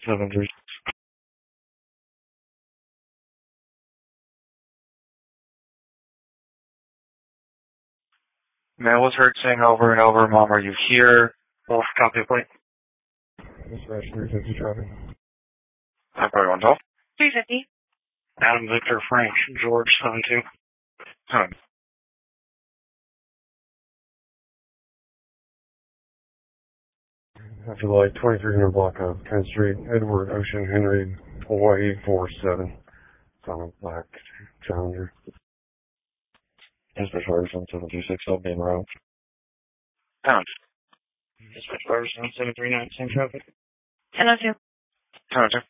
7-3. Man, was heard saying over and over, Mom, are you here? Wolf, copy plate. Dispatch 350 traffic. Everybody on top? 350. Adam, Victor, Frank, George, 7-2. Huh. After light, 2300 block of 10th Street, Edward Ocean Henry, Hawaii 47. It's on a black Challenger. Dispatch Ferguson 726, I'll be in route. Pound. Dispatch Ferguson 739, same traffic. 1002. 10-2.